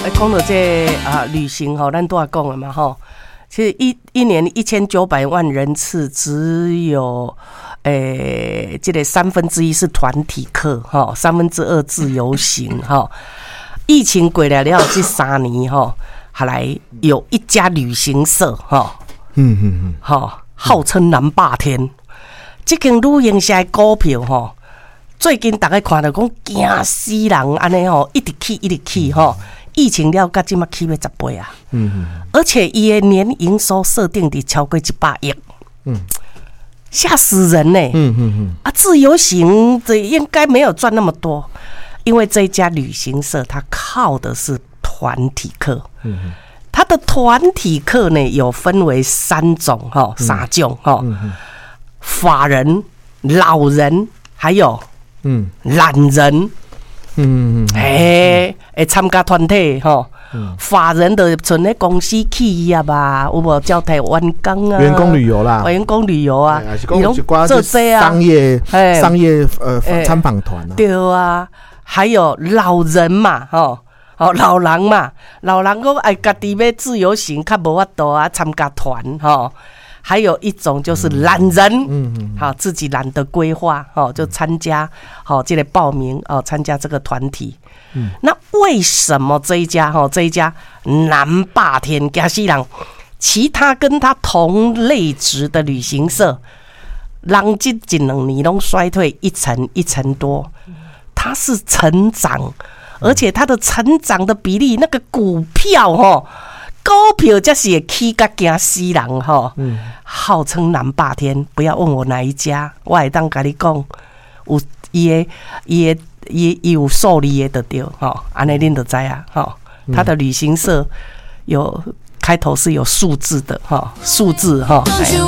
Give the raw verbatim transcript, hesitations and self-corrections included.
讲到这啊旅行吼，咱都要讲了嘛吼。其实一一年一千九百万人次，只有诶，这个三分之一是团体客哈，三分之二自由行哈。疫情过来了，这三年哈，还来有一家旅行社哈，嗯嗯嗯，哈，号称南霸天。这间旅行社的股票哈，最近大家看到讲惊死人，安尼吼，一直起一直起吼。疫情了，到今嘛起要十倍啊！嗯嗯，而且伊的年营收设定的超过一百亿，嗯，吓死人呢、欸！嗯嗯嗯，啊，自由行这应该没有赚那么多，因为这一家旅行社它靠的是团体客，嗯嗯，它的团体客呢有分为三种哈，三种哈，法人、老人还有嗯懒人。嗯，嘿，会参加团体吼，法人的存咧公司企业啊，有无招待员工啊？ 员工旅游啦， 员工旅游啊， 伊拢做这啊，商业商业呃参访团啊， 对啊，还有老人嘛，吼，哦老人嘛，老人讲哎，家己要自由行，较无法度啊，参加团吼。还有一种就是懒人，嗯嗯，好，自己懒得规划，哦，就参加，好，这个报名哦，参加这个团体。嗯，那为什么这一家哈，这一家南霸天加西郎，其他跟他同类值的旅行社，人这一两年都衰退一成一成多，它是成长，而且它的成长的比例，那个股票哈。股票才是会起甲惊死人吼，嗯，号称南霸天，不要问我哪一家，我会当甲你讲，有伊的伊的伊伊有受理的就对吼，安尼恁就知啊吼，他的旅行社有开头是有数字的哈，数字哈。